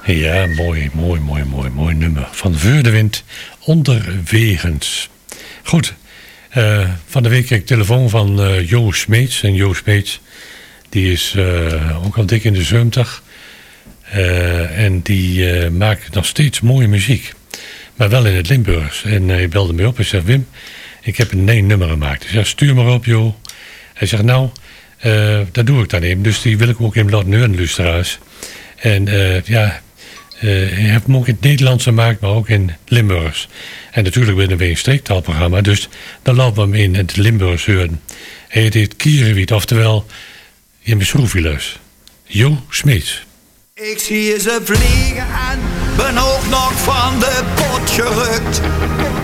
Ja, mooi nummer. Van Veurdewind, Onderwegens. Goed, van de week kreeg ik telefoon van Jo Smeets. En Jo Smeets, die is ook al dik in de 70. En die maakt nog steeds mooie muziek. Maar wel in het Limburgs. En hij belde me op en zegt, Wim, ik heb een nummer gemaakt. Ik zeg, stuur maar op, Jo. Hij zegt, nou, dat doe ik dan even. Dus die wil ik ook in laten horen, luisteraars. En hij heeft hem ook in het Nederlands gemaakt, maar ook in Limburgs. En natuurlijk binnen weer een streektaalprogramma. Dus dan laten we hem in het Limburgs horen. Hij heet Kierenwiet, oftewel in beschroefieluis. Jo Smeets. Ik zie ze vliegen en ben ook nog van de pot gerukt.